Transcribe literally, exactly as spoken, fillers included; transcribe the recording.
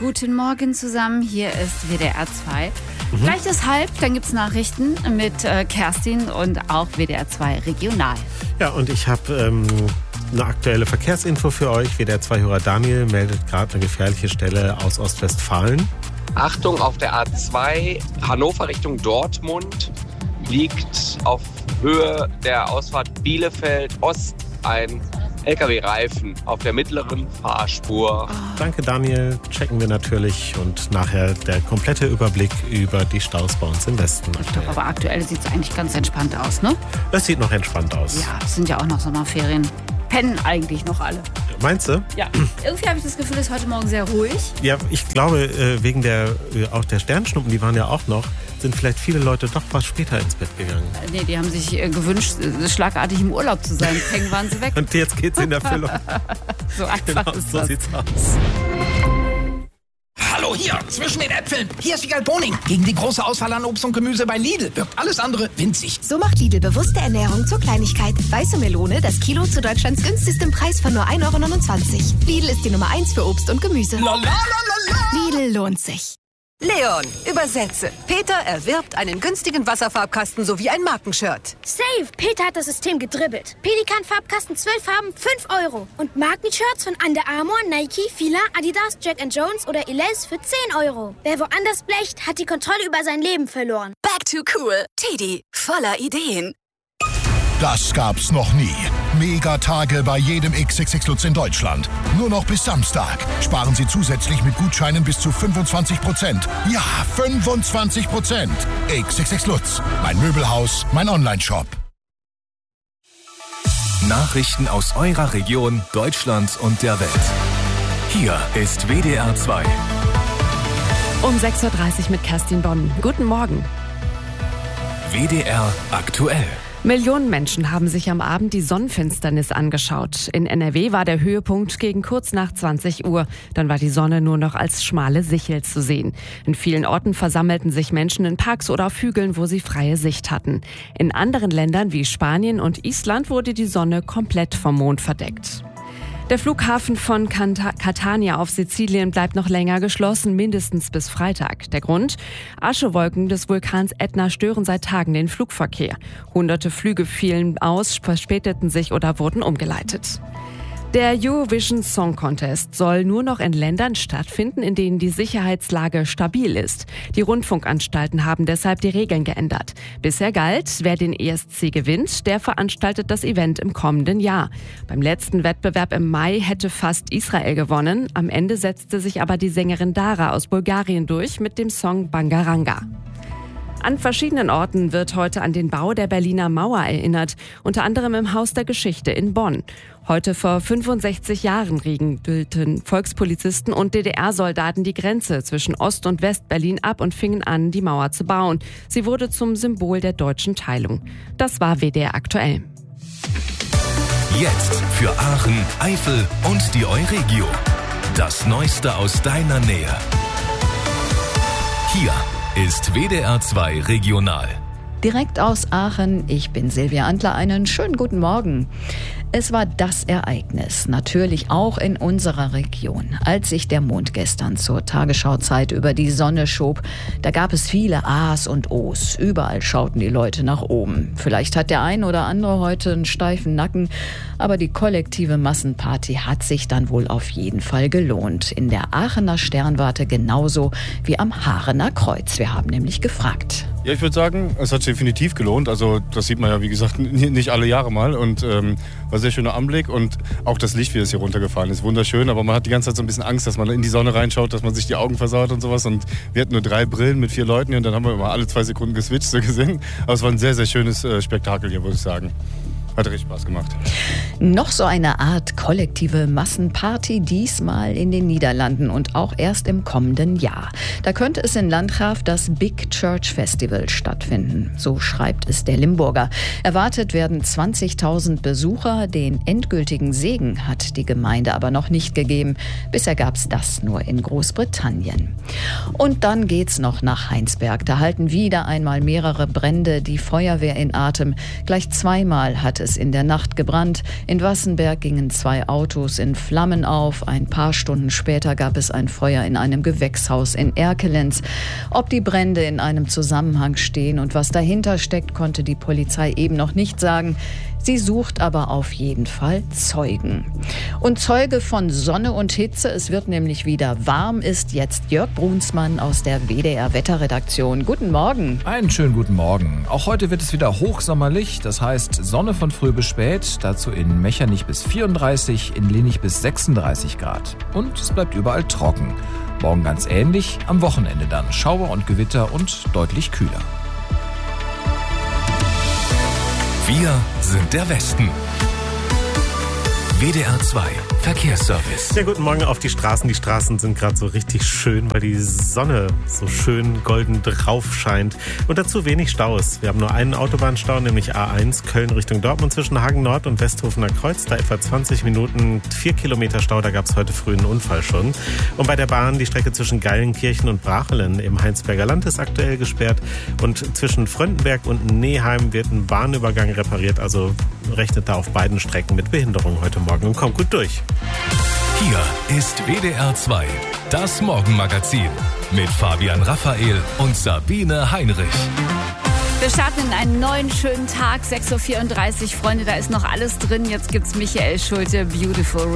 Guten Morgen zusammen, hier ist W D R zwei. Mhm. Gleich ist halb, dann gibt es Nachrichten mit äh, Kerstin und auch W D R zwei Regional. Ja, und ich habe ähm, eine aktuelle Verkehrsinfo für euch. W D R zwei-Hörer Daniel meldet gerade eine gefährliche Stelle aus Ostwestfalen. Achtung, auf der A zwei Hannover Richtung Dortmund liegt auf Höhe der Ausfahrt Bielefeld Ost ein L K W-Reifen auf der mittleren Fahrspur. Oh. Danke Daniel, checken wir natürlich und nachher der komplette Überblick über die Staus bei uns im Westen. Ich glaube, aber aktuell sieht es eigentlich ganz entspannt aus, ne? Es sieht noch entspannt aus. Ja, es sind ja auch noch Sommerferien. Pennen eigentlich noch alle. Meinst du? Ja. Irgendwie habe ich das Gefühl, es ist heute Morgen sehr ruhig. Ja, ich glaube, wegen der, auch der Sternschnuppen, die waren ja auch noch, sind vielleicht viele Leute doch was später ins Bett gegangen. Nee, die haben sich gewünscht, schlagartig im Urlaub zu sein. Peng waren sie weg. Und jetzt geht's in Erfüllung. So einfach genau, ist so das. sieht's aus. Hallo, hier, zwischen den Äpfeln. Hier ist Wiegald Boning. Gegen die große Auswahl an Obst und Gemüse bei Lidl wirkt alles andere winzig. So macht Lidl bewusste Ernährung zur Kleinigkeit. Weiße Melone, das Kilo zu Deutschlands günstigstem Preis von nur ein Euro neunundzwanzig. Lidl ist die Nummer eins für Obst und Gemüse. La, la, la, la, la. Lidl lohnt sich. Leon, übersetze. Peter erwirbt einen günstigen Wasserfarbkasten sowie ein Markenshirt. Safe! Peter hat das System gedribbelt. Pelikan-Farbkasten, zwölf Farben, fünf Euro. Und Markenshirts von Under Armour, Nike, Fila, Adidas, Jack and Jones oder Elize für zehn Euro. Wer woanders blecht, hat die Kontrolle über sein Leben verloren. Back to cool. Teddy, voller Ideen. Das gab's noch nie. Megatage bei jedem X X X Lutz in Deutschland. Nur noch bis Samstag. Sparen Sie zusätzlich mit Gutscheinen bis zu fünfundzwanzig Prozent. Ja, fünfundzwanzig Prozent. X X X Lutz. Mein Möbelhaus, mein Onlineshop. Nachrichten aus eurer Region, Deutschland und der Welt. Hier ist W D R zwei. Um sechs Uhr dreißig mit Kerstin Bonn. Guten Morgen. W D R aktuell. Millionen Menschen haben sich am Abend die Sonnenfinsternis angeschaut. In N R W war der Höhepunkt gegen kurz nach zwanzig Uhr. Dann war die Sonne nur noch als schmale Sichel zu sehen. In vielen Orten versammelten sich Menschen in Parks oder auf Hügeln, wo sie freie Sicht hatten. In anderen Ländern wie Spanien und Island wurde die Sonne komplett vom Mond verdeckt. Der Flughafen von Catania auf Sizilien bleibt noch länger geschlossen, mindestens bis Freitag. Der Grund? Aschewolken des Vulkans Ätna stören seit Tagen den Flugverkehr. Hunderte Flüge fielen aus, verspäteten sich oder wurden umgeleitet. Der Eurovision Song Contest soll nur noch in Ländern stattfinden, in denen die Sicherheitslage stabil ist. Die Rundfunkanstalten haben deshalb die Regeln geändert. Bisher galt, wer den E S C gewinnt, der veranstaltet das Event im kommenden Jahr. Beim letzten Wettbewerb im Mai hätte fast Israel gewonnen. Am Ende setzte sich aber die Sängerin Dara aus Bulgarien durch mit dem Song Bangaranga. An verschiedenen Orten wird heute an den Bau der Berliner Mauer erinnert, unter anderem im Haus der Geschichte in Bonn. Heute vor fünfundsechzig Jahren riegelten Volkspolizisten und D D R-Soldaten die Grenze zwischen Ost- und West-Berlin ab und fingen an, die Mauer zu bauen. Sie wurde zum Symbol der deutschen Teilung. Das war W D R aktuell. Jetzt für Aachen, Eifel und die Euregio. Das Neueste aus deiner Nähe. Hier ist W D R zwei Regional. Direkt aus Aachen, ich bin Silvia Antler, einen schönen guten Morgen. Es war das Ereignis, natürlich auch in unserer Region. Als sich der Mond gestern zur Tagesschauzeit über die Sonne schob, da gab es viele A's und O's. Überall schauten die Leute nach oben. Vielleicht hat der ein oder andere heute einen steifen Nacken, aber die kollektive Massenparty hat sich dann wohl auf jeden Fall gelohnt. In der Aachener Sternwarte genauso wie am Haarener Kreuz. Wir haben nämlich gefragt. Ja, ich würde sagen, es hat sich definitiv gelohnt. Also das sieht man ja, wie gesagt, nicht alle Jahre mal. Und ähm, war ein sehr schöner Anblick. Und auch das Licht, wie es hier runtergefallen ist, wunderschön. Aber man hat die ganze Zeit so ein bisschen Angst, dass man in die Sonne reinschaut, dass man sich die Augen versaut und sowas. Und wir hatten nur drei Brillen mit vier Leuten hier. Und dann haben wir immer alle zwei Sekunden geswitcht, so gesehen. Aber es war ein sehr, sehr schönes äh, Spektakel hier, würde ich sagen. Hat richtig Spaß gemacht. Noch so eine Art kollektive Massenparty, diesmal in den Niederlanden und auch erst im kommenden Jahr. Da könnte es in Landgraf das Big Church Festival stattfinden. So schreibt es der Limburger. Erwartet werden zwanzigtausend Besucher. Den endgültigen Segen hat die Gemeinde aber noch nicht gegeben. Bisher gab es das nur in Großbritannien. Und dann geht's noch nach Heinsberg. Da halten wieder einmal mehrere Brände die Feuerwehr in Atem. Gleich zweimal hat es in der Nacht gebrannt. In Wassenberg gingen zwei Autos in Flammen auf. Ein paar Stunden später gab es ein Feuer in einem Gewächshaus in Erkelenz. Ob die Brände in einem Zusammenhang stehen und was dahinter steckt, konnte die Polizei eben noch nicht sagen. Sie sucht aber auf jeden Fall Zeugen. Und Zeuge von Sonne und Hitze, es wird nämlich wieder warm, ist jetzt Jörg Brunsmann aus der W D R-Wetterredaktion. Guten Morgen. Einen schönen guten Morgen. Auch heute wird es wieder hochsommerlich, das heißt Sonne von früh bis spät, dazu in Mechernich bis vierunddreißig, in Linnich bis sechsunddreißig Grad. Und es bleibt überall trocken. Morgen ganz ähnlich, am Wochenende dann Schauer und Gewitter und deutlich kühler. Wir sind der Westen. W D R zwei Verkehrsservice. Ja, guten Morgen auf die Straßen. Die Straßen sind gerade so richtig schön, weil die Sonne so schön golden drauf scheint. Und dazu wenig Staus. Wir haben nur einen Autobahnstau, nämlich A eins Köln Richtung Dortmund zwischen Hagen Nord und Westhofener Kreuz. Da etwa zwanzig Minuten, vier Kilometer Stau. Da gab es heute früh einen Unfall schon. Und bei der Bahn die Strecke zwischen Geilenkirchen und Brachelen im Heinsberger Land ist aktuell gesperrt. Und zwischen Fröndenberg und Neheim wird ein Bahnübergang repariert. Also rechnet da auf beiden Strecken mit Behinderung heute Morgen und kommt gut durch. Hier ist W D R zwei, das Morgenmagazin mit Fabian Raphael und Sabine Heinrich. Wir starten in einen neuen schönen Tag, sechs Uhr vierunddreißig. Freunde, da ist noch alles drin. Jetzt gibt's Michael Schulte, Beautiful